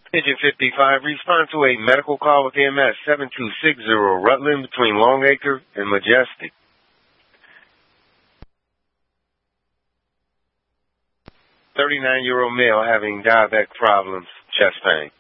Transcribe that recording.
Pigeon 55, respond to a medical call with EMS 7260 Rutland between Longacre and Majestic. 39-year-old male having diabetic problems, chest pain.